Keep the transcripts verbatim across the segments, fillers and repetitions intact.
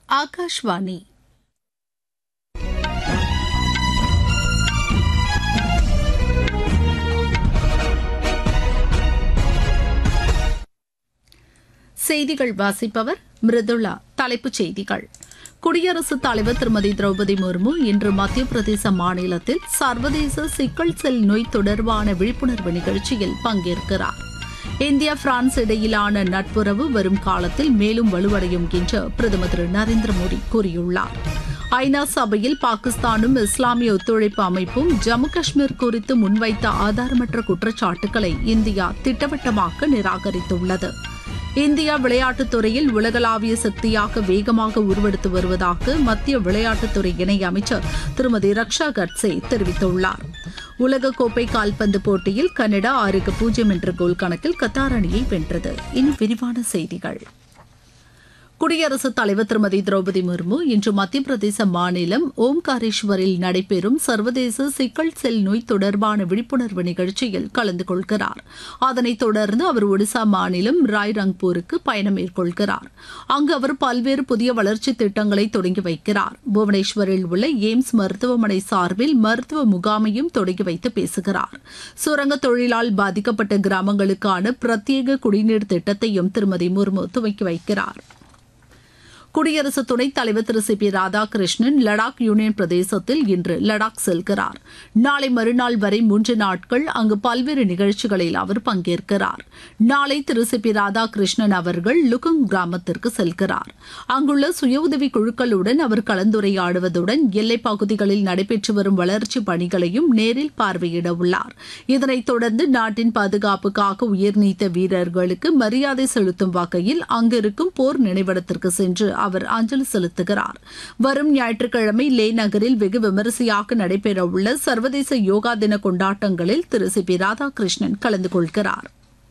ஆகாஷ்வாணி செய்திகள் வாசிப்பவர் மிருதுளா. தலைப்புச் செய்திகள். குடியரசுத் தலைவர் திருமதி திரௌபதி முர்மு இன்று மத்திய பிரதேச மாநிலத்தில் சர்வதேச சிக்கல் செல் நோய் தொடர்பான விழிப்புணர்வு நிகழ்ச்சியில் பங்கேற்கிறார். இந்தியா பிரான்ஸ் இடையிலான நட்புறவு வரும் காலத்தில் மேலும் வலுவடையும் என்று பிரதமர் திரு நரேந்திர மோடி கூறியுள்ளார். ஐநா சபையில் பாகிஸ்தானும் இஸ்லாமிய ஒத்துழைப்பு அமைப்பும் ஜம்மு காஷ்மீர் குறித்து முன்வைத்த ஆதாரமற்ற குற்றச்சாட்டுகளை இந்தியா திட்டவட்டமாக நிராகரித்துள்ளது. இந்தியா விளையாட்டுத் துறையில் உலகளாவிய சக்தியாக வேகமாக உருவெடுத்து வருவதாக மத்திய விளையாட்டுத்துறை இணை அமைச்சர் திருமதி ரக்ஷா கட்சே தெரிவித்துள்ளார். உலகக்கோப்பை கால்பந்து போட்டியில் கனடா ஆறுக்கு பூஜ்ஜியம் என்ற கோல் கணக்கில் கத்தார் அணியை வென்றது. இனி விரிவான செய்திகள். குடியரசுத் தலைவர் திருமதி திரௌபதி முர்மு இன்று மத்திய பிரதேச மாநிலம் ஓம்காரேஸ்வரில் நடைபெறும் சர்வதேச சிக்கல் செல் நோய் தொடர்பான விழிப்புணர்வு நிகழ்ச்சியில் கலந்து கொள்கிறார். அதனைத் தொடர்ந்து அவர் ஒடிசா மாநிலம் ராய்ரங்பூருக்கு பயணம் மேற்கொள்கிறார். அங்கு அவர் பல்வேறு புதிய வளர்ச்சித் திட்டங்களை தொடங்கி வைக்கிறார். புவனேஸ்வரில் உள்ள எய்ம்ஸ் மருத்துவமனை சார்பில் மருத்துவ முகாமையும் தொடங்கி வைத்து பேசுகிறார். சுரங்க தொழிலால் பாதிக்கப்பட்ட கிராமங்களுக்கான பிரத்யேக குடிநீர் திட்டத்தையும் திருமதி முர்மு துவக்கி வைக்கிறார். குடியரசு துணைத் தலைவர் திரு C B Radhakrishnan Ladakh union பிரதேசத்தில் இன்று லடாக் செல்கிறார். நாளை மறுநாள் வரை மூன்று நாட்கள் அங்கு பல்வேறு நிகழ்ச்சிகளில் அவர் பங்கேற்கிறார். நாளை திரு சி பி ராதாகிருஷ்ணன் அவர்கள் லுகுங் கிராமத்திற்கு செல்கிறார். அங்குள்ள சுய உதவி குழுக்களுடன் அவர் கலந்துரையாடுவதுடன் எல்லைப் பகுதிகளில் நடைபெற்று வரும் வளர்ச்சிப் பணிகளையும் நேரில் பார்வையிட உள்ளார். இதனைத் தொடர்ந்து நாட்டின் பாதுகாப்புக்காக உயிர்நீத்த வீரர்களுக்கு மரியாதை செலுத்தும் வகையில் அங்கிருக்கும் போர் நினைவிடத்திற்கு சென்று அவர் அஞ்சலி செலுத்துகிறார். வரும் ஞாயிற்றுக்கிழமை லே நகரில் வெகு விமரிசையாக நடைபெறவுள்ள சர்வதேச யோகா தின கொண்டாட்டங்களில் திரு சி பி ராதாகிருஷ்ணன் கலந்து கொள்கிறார்.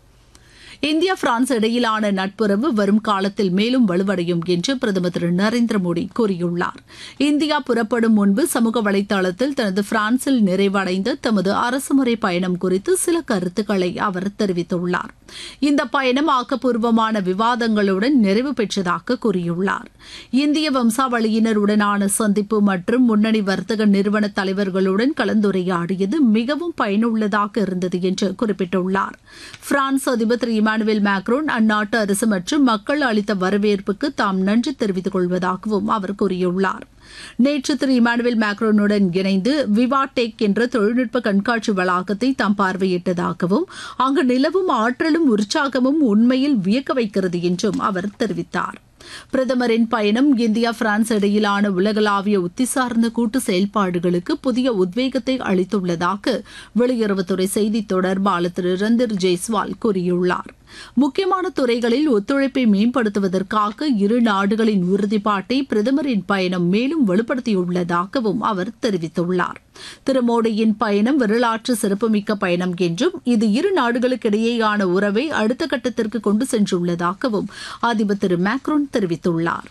இந்தியா பிரான்ஸ் இடையிலான நட்புறவு வரும் காலத்தில் மேலும் வலுவடையும் என்று பிரதமர் திரு நரேந்திர மோடி கூறியுள்ளார். இந்தியா புறப்படும் முன்பு சமூக வலைதளத்தில் தனது பிரான்சில் நிறைவடைந்த தமது அரசுமுறை பயணம் குறித்து சில கருத்துக்களை அவர் தெரிவித்துள்ளார். இந்த பயணம் ஆக்கப்பூர்வமான விவாதங்களுடன் நிறைவு பெற்றதாக கூறியுள்ளார். இந்திய வம்சாவளியினருடனான சந்திப்பு மற்றும் முன்னணி வர்த்தக நிறுவன தலைவர்களுடன் கலந்துரையாடியது மிகவும் பயனுள்ளதாக இருந்தது என்று குறிப்பிட்டுள்ளார். பிரான்ஸ் அதிபர் திரு இமானுவேல் மேக்ரோன் அந்நாட்டு அரசு மற்றும் மக்கள் அளித்த வரவேற்புக்கு தாம் நன்றி தெரிவித்துக் கொள்வதாகவும் அவர் கூறியுள்ளார். நேற்று திரு இமானுவேல் மேக்ரோனுடன் இணைந்து விவா டெக் என்ற தொழில்நுட்ப கண்காட்சி வளாகத்தை தாம் பார்வையிட்டதாகவும் அங்கு நிலவும் ஆற்றலும் உற்சாகமும் உண்மையில் வியக்க வைக்கிறது என்றும் அவர் தெரிவித்தார். பிரதமரின் பயணம் இந்தியா பிரான்ஸ் இடையிலான உலகளாவிய உத்தி சார்ந்த கூட்டு செயல்பாடுகளுக்கு புதிய உத்வேகத்தை அளித்துள்ளதாக வெளியுறவுத்துறை செய்தித் தொடர்பாளர் திரு ரந்தீர் ஜெய்ஸ்வால் கூறியுள்ளார். முக்கியமான துறைகளில் ஒத்துழைப்பை மேம்படுத்துவதற்காக இரு நாடுகளின் உறுதிப்பாட்டை பிரதமரின் பயணம் மேலும் வலுப்படுத்தியுள்ளதாகவும் அவர் தெரிவித்துள்ளார். திரு மோடியின் பயணம் வரலாற்று சிறப்புமிக்க பயணம் என்றும் இது இரு நாடுகளுக்கிடையேயான உறவை அடுத்த கட்டத்திற்கு கொண்டு சென்றுள்ளதாகவும் அதிபர் திரு மேக்ரோன் தெரிவித்துள்ளார்.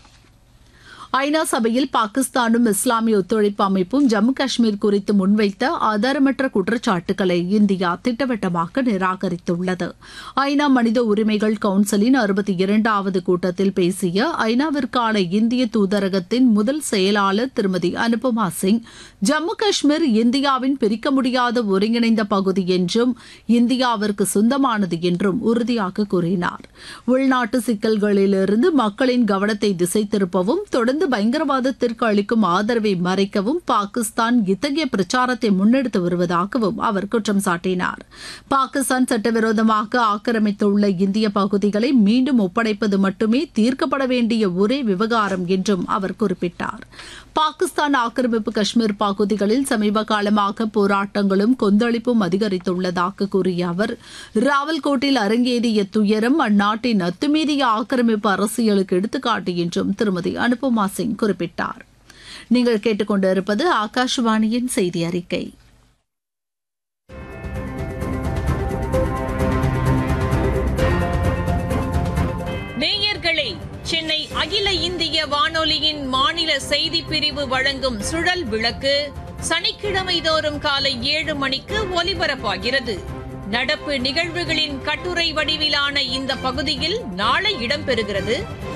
ஐநா சபையில் பாகிஸ்தானும் இஸ்லாமிய ஒத்துழைப்பு அமைப்பும் ஜம்மு காஷ்மீர் குறித்து முன்வைத்த ஆதாரமற்ற குற்றச்சாட்டுகளை இந்தியா திட்டவட்டமாக நிராகரித்துள்ளது. ஐநா மனித உரிமைகள் கவுன்சிலின் அறுபத்தி இரண்டாவது கூட்டத்தில் பேசிய ஐநாவிற்கான இந்திய தூதரகத்தின் முதல் செயலாளர் திருமதி அனுபமா சிங், ஜம்மு காஷ்மீர் இந்தியாவின் பிரிக்க முடியாத ஒருங்கிணைந்த பகுதி என்றும் இந்தியாவிற்கு சொந்தமானது என்றும் உறுதியாக கூறினார். உள்நாட்டு சிக்கல்களிலிருந்து மக்களின் கவனத்தை திசை திருப்பவும் தொடர்ந்து பயங்கரவாதத்திற்கு அளிக்கும் ஆதரவை மறைக்கவும் பாகிஸ்தான் இத்தகைய பிரச்சாரத்தை முன்னெடுத்து வருவதாகவும் அவர் குற்றம் சாட்டினார். பாகிஸ்தான் சட்டவிரோதமாக ஆக்கிரமித்துள்ள இந்திய பகுதிகளை மீண்டும் ஒப்படைப்பது மட்டுமே தீர்க்கப்பட வேண்டிய ஒரே விவகாரம் என்றும் அவர் குறிப்பிட்டார். பாகிஸ்தான் ஆக்கிரமிப்பு காஷ்மீர் பகுதிகளில் சமீப காலமாக போராட்டங்களும் கொந்தளிப்பும் அதிகரித்துள்ளதாக கூறிய அவர், ராவல்கோட்டில் அரங்கேறிய துயரம் அந்நாட்டின் அத்துமீறிய ஆக்கிரமிப்பு அரசியலுக்கு எடுத்துக்காட்டு என்றும் திருமதி அனுபமா சிங் குறிப்பிட்டார். நீங்கள் கேட்டுக்கொண்டிருப்பது ஆகாஷவாணியின் செய்தி அறிக்கை. நேயர்களே, சென்னை அகில இந்திய வானொலியின் மாநில செய்திப் பிரிவு வழங்கும் சுழல் விளக்கு சனிக்கிழமை தோறும் காலை ஏழு மணிக்கு ஒலிபரப்பாகிறது. நடப்பு நிகழ்வுகளின் கட்டுரை வடிவிலான இந்த பகுதியில் நாளை இடம்பெறுகிறது.